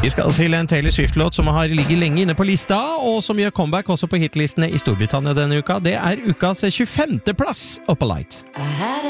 Vi skal til en Taylor Swift-låt som har ligget lenge inne på lista, og som gjør comeback også på hitlistene i Storbritannia denne uka. Det er ukas 25. plass, Up a Light.